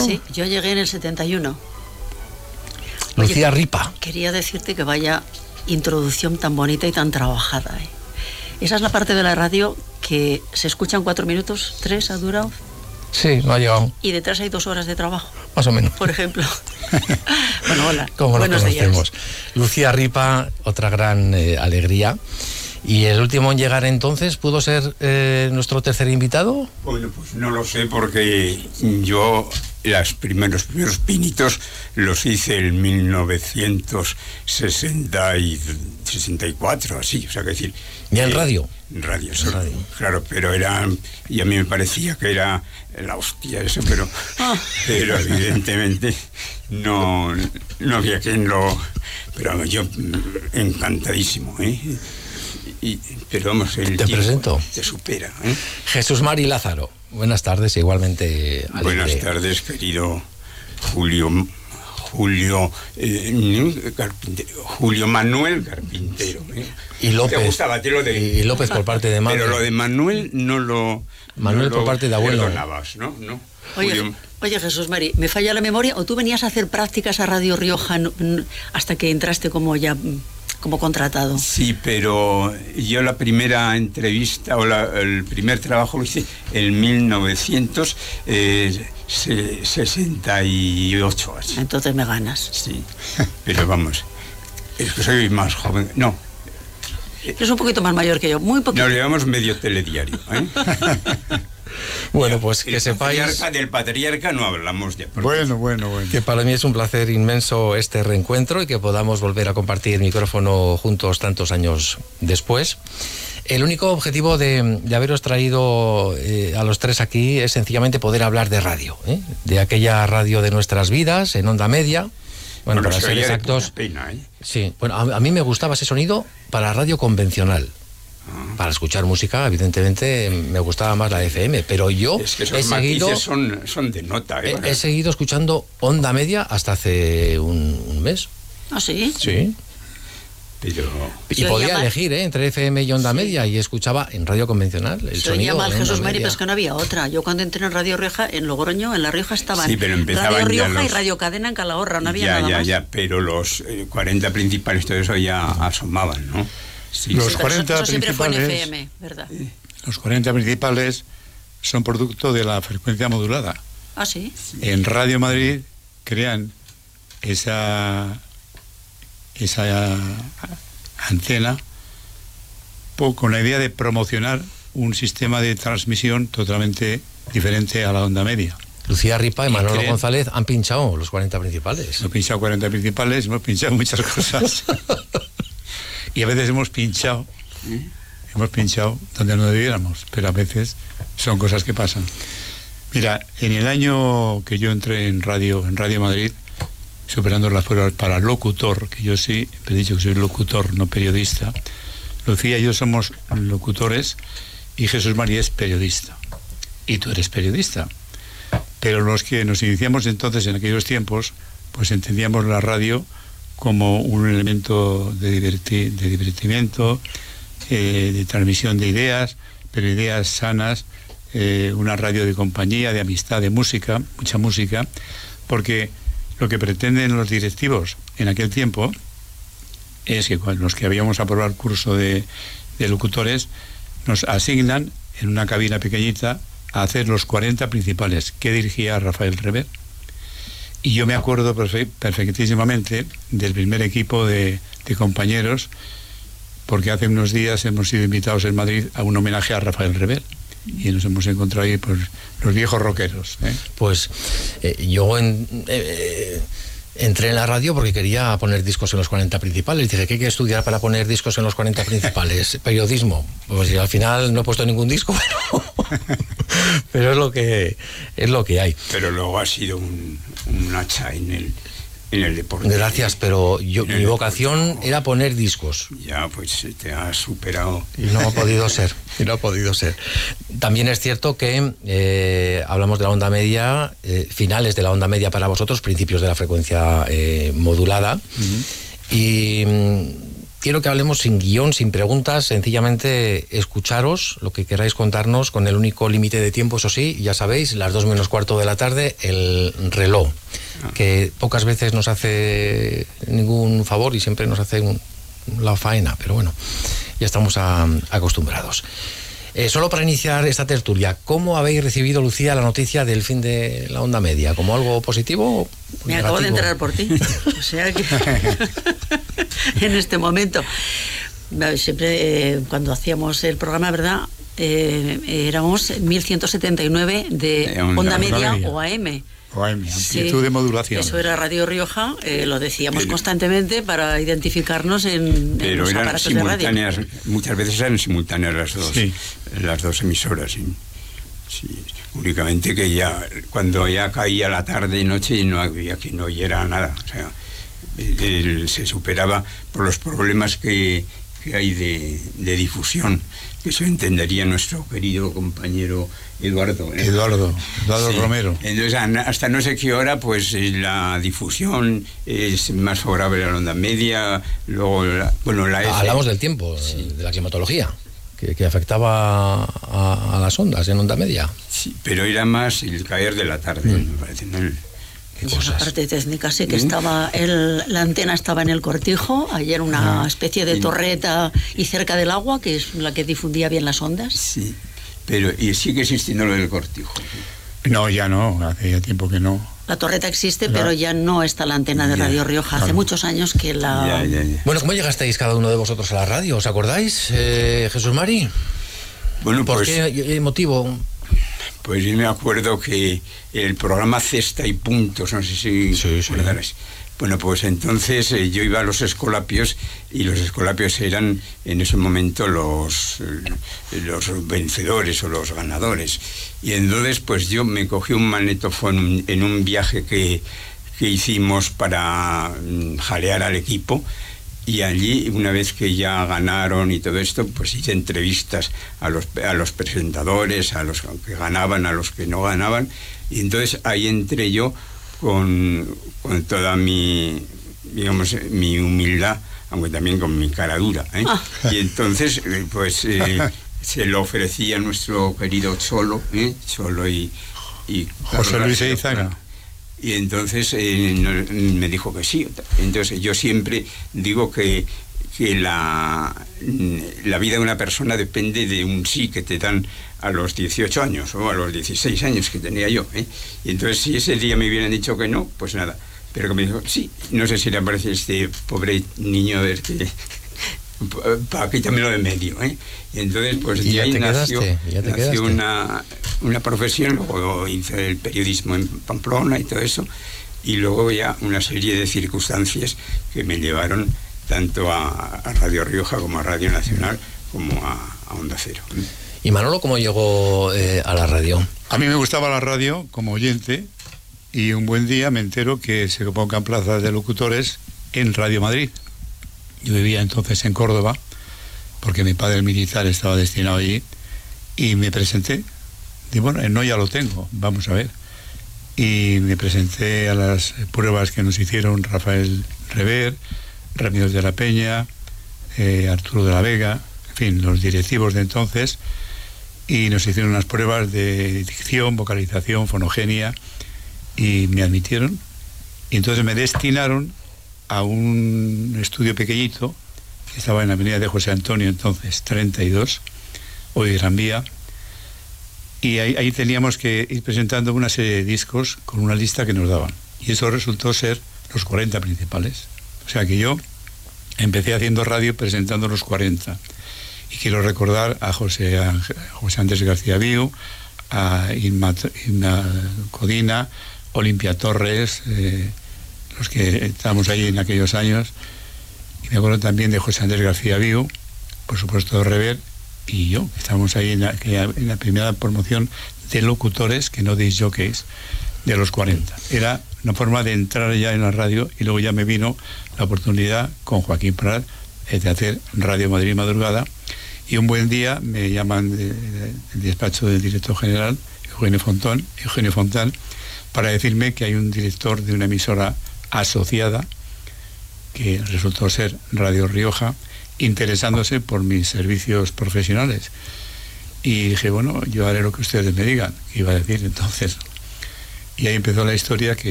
Sí, yo llegué en el 71. Lucía Ripa. Quería decirte que vaya introducción tan bonita y tan trabajada. Esa es la parte de la radio que se escucha en 4 minutos, 3 ha durado. Sí, no ha llegado. Y detrás hay 2 horas de trabajo. Más o menos. Por ejemplo. Bueno, hola. Como lo conocemos. Días. Lucía Ripa, otra gran alegría. ¿Y el último en llegar entonces pudo ser nuestro tercer invitado? Bueno, pues no lo sé porque yo los primeros pinitos los hice en 1964, así, o sea, que decir... ¿Ya en radio? En radio, sí, radio. Claro, pero era... Y a mí me parecía que era la hostia eso, pero evidentemente no había quien lo... Pero yo encantadísimo, ¿eh? Pero vamos, el te presento. Te supera, Jesús Mari Lázaro. Buenas tardes, igualmente. Buenas tardes, querido Julio Manuel Carpintero. Y López. ¿Te gustaba? Y López por parte de madre. Pero lo de Manuel no lo... Manuel por parte de abuelo. ¿No? Oye, Jesús Mari, ¿me falla la memoria? ¿O tú venías a hacer prácticas a Radio Rioja hasta que entraste como contratado? Sí, pero yo la primera entrevista el primer trabajo lo hice en 1968 así. Entonces me ganas. Sí, pero vamos, es que soy más joven. No. Es un poquito más mayor que yo, muy poquito. Nos llevamos medio telediario, ¿eh? Bueno, pues que sepáis... Del patriarca no hablamos de... Bueno. Que para mí es un placer inmenso este reencuentro y que podamos volver a compartir micrófono juntos tantos años después. El único objetivo de haberos traído a los tres aquí es sencillamente poder hablar de radio, de aquella radio de nuestras vidas, en onda media. Bueno, para ser exactos... Pena, ¿eh? Sí, bueno, a mí me gustaba ese sonido para radio convencional. Para escuchar música, evidentemente, me gustaba más la FM, pero yo es que esos matices son de nota. He seguido escuchando onda media hasta hace un mes. ¿Ah, sí? Sí. Pero... Y podía elegir entre FM y onda media, y escuchaba en radio convencional el sonido. Mal Jesús Mari, pero es que no había otra. Yo cuando entré en Radio Rioja, en Logroño, en La Rioja estaban Radio Rioja y Radio Cadena en Calahorra, no había nada más. Pero los 40 principales, todo eso ya asomaban, ¿no? Sí, los 40 eso siempre principales, fue en FM, ¿verdad? Los 40 principales son producto de la frecuencia modulada. ¿Ah, sí? En Radio Madrid crean esa antena con la idea de promocionar un sistema de transmisión totalmente diferente a la onda media. Lucía Ripa y Manolo González han pinchado los 40 principales. Hemos pinchado 40 principales, hemos pinchado muchas cosas. Y a veces hemos pinchado donde no debiéramos, pero a veces son cosas que pasan. Mira, en el año que yo entré en Radio Madrid, superando las pruebas para locutor, que yo sí he dicho que soy locutor, no periodista, Lucía y yo somos locutores y Jesús Mari es periodista. Y tú eres periodista. Pero los que nos iniciamos entonces en aquellos tiempos, pues entendíamos la radio como un elemento de divertimiento, de transmisión de ideas, pero ideas sanas, una radio de compañía, de amistad, de música, mucha música, porque lo que pretenden los directivos en aquel tiempo es que los que habíamos aprobado el curso de locutores nos asignan en una cabina pequeñita a hacer los 40 principales que dirigía Rafael Rever. Y yo me acuerdo perfectísimamente del primer equipo de compañeros, porque hace unos días hemos sido invitados en Madrid a un homenaje a Rafael Rever y nos hemos encontrado ahí pues, los viejos rockeros. Pues yo entré en la radio porque quería poner discos en los 40 principales. Dije, ¿qué hay que estudiar para poner discos en los 40 principales? Periodismo. Pues al final no he puesto ningún disco, pero es lo que hay. Pero luego ha sido un hacha en el deporte. Gracias, pero mi vocación era poner discos. Ya, pues te has superado. Y no ha podido ser. También es cierto que hablamos de la onda media, finales de la onda media para vosotros, principios de la frecuencia modulada. Uh-huh. Y quiero que hablemos sin guión, sin preguntas, sencillamente escucharos lo que queráis contarnos, con el único límite de tiempo, eso sí, ya sabéis, las 2 menos cuarto de la tarde, el reloj, que pocas veces nos hace ningún favor y siempre nos hace la faena, pero bueno, ya estamos acostumbrados. Solo para iniciar esta tertulia, ¿cómo habéis recibido, Lucía, la noticia del fin de la onda media? ¿Como algo positivo o Me negativo? acabo de enterar por ti. O sea que en este momento, siempre cuando hacíamos el programa, ¿verdad? Éramos 1179 de onda media o AM. O AM, amplitud de modulación. Eso era Radio Rioja, lo decíamos constantemente para identificarnos en pero los eran aparatos de radio. simultáneas, muchas veces eran simultáneas las dos emisoras. Sí, únicamente que ya cuando ya caía la tarde y noche no había quien no oyera nada. O sea, se superaba por los problemas que hay de difusión, que eso entendería nuestro querido compañero Eduardo. Eduardo sí. Romero. Entonces, hasta no sé qué hora, pues la difusión es más favorable a la onda media, luego Hablamos del tiempo, de la climatología, que afectaba a las ondas en onda media. Sí, pero era más el caer de la tarde, me parece, ¿no? La parte técnica sí que estaba, la antena estaba en el cortijo, ahí era una especie de torreta y cerca del agua, que es la que difundía bien las ondas. Sí, pero y sigue existiendo lo del cortijo. No, ya no, hace ya tiempo que no. La torreta existe, pero ya no está la antena de Radio Rioja. Hace muchos años que la... Ya. Bueno, ¿cómo llegasteis cada uno de vosotros a la radio? ¿Os acordáis, Jesús Mari? Bueno, ¿Por qué motivo? Pues yo me acuerdo que el programa Cesta y Puntos, no sé si recordarás. Bueno, pues entonces yo iba a los Escolapios y los Escolapios eran en ese momento los vencedores o los ganadores. Y entonces pues yo me cogí un magnetofón en un viaje que hicimos para jalear al equipo. Y allí, una vez que ya ganaron y todo esto, pues hice entrevistas a los presentadores, a los que ganaban, a los que no ganaban. Y entonces ahí entré yo con toda mi humildad, aunque también con mi cara dura, ¿eh? Y entonces, pues, se lo ofrecía a nuestro querido Cholo, Cholo y José Luis Eizaga. Y entonces me dijo que sí. Entonces yo siempre digo que la vida de una persona depende de un sí que te dan a los 18 años o a los 16 años que tenía yo. Y entonces si ese día me hubieran dicho que no, pues nada. Pero que me dijo sí. No sé si le parece este pobre niño para quitármelo de medio. Y entonces pues ¿Y de ahí nació una profesión. Luego hice el periodismo en Pamplona y todo eso, y luego ya una serie de circunstancias que me llevaron tanto a Radio Rioja como a Radio Nacional como a Onda Cero. ¿Y Manolo cómo llegó a la radio? A mí me gustaba la radio como oyente, y un buen día me entero que se convocan plazas de locutores en Radio Madrid. Yo vivía entonces en Córdoba, porque mi padre militar estaba destinado allí, y me presenté. Y bueno, no, ya lo tengo, vamos a ver. Y me presenté a las pruebas que nos hicieron Rafael Rever, Remedios de la Peña, Arturo de la Vega, en fin, los directivos de entonces, y nos hicieron unas pruebas de dicción, vocalización, fonogenia, y me admitieron. Y entonces me destinaron a un estudio pequeñito que estaba en la avenida de José Antonio, entonces 32, hoy Gran Vía, y ahí teníamos que ir presentando una serie de discos con una lista que nos daban, y eso resultó ser los 40 principales. O sea que yo empecé haciendo radio presentando los 40, y quiero recordar a José Andrés García Viu, a Inma Codina, Olimpia Torres, los que estábamos allí en aquellos años, y me acuerdo también de José Andrés García Viu, por supuesto de Rever, y yo, que estábamos ahí en la primera promoción de locutores, que no disc jockeys, de los 40. Era una forma de entrar ya en la radio, y luego ya me vino la oportunidad con Joaquín Prat de hacer Radio Madrid Madrugada, y un buen día me llaman del despacho del director general, Eugenio Fontán, para decirme que hay un director de una emisora asociada, que resultó ser Radio Rioja, interesándose por mis servicios profesionales. Y dije, bueno, yo haré lo que ustedes me digan, iba a decir entonces. Y ahí empezó la historia que